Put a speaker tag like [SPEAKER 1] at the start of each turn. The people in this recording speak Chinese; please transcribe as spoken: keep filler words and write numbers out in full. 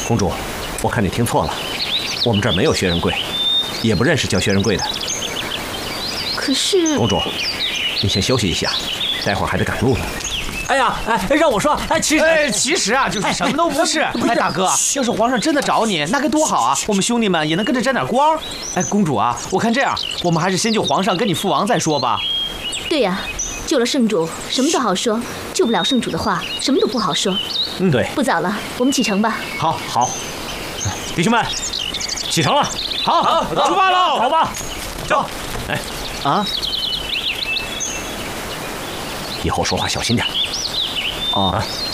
[SPEAKER 1] 公主，我看你听错了，我们这儿没有薛仁贵，也不认识叫薛仁贵的。
[SPEAKER 2] 可是，
[SPEAKER 1] 公主，你先休息一下，待会儿还得赶路呢。
[SPEAKER 3] 哎呀，哎，让我说，哎，其实，
[SPEAKER 4] 哎，其实啊，就是什么都不是。哎，大哥，要是皇上真的找你，那该多好啊！我们兄弟们也能跟着沾点光。哎，公主啊，我看这样，我们还是先救皇上跟你父王再说吧。
[SPEAKER 2] 对呀、啊，救了圣主，什么都好说；救不了圣主的话，什么都不好说。
[SPEAKER 1] 嗯，对。
[SPEAKER 2] 不早了，我们启程吧。
[SPEAKER 1] 好，好，弟兄们，启程了。
[SPEAKER 4] 好，好，出发喽！
[SPEAKER 1] 好吧，走。哎，
[SPEAKER 4] 啊，
[SPEAKER 1] 以后说话小心点。
[SPEAKER 4] 哦。
[SPEAKER 1] 啊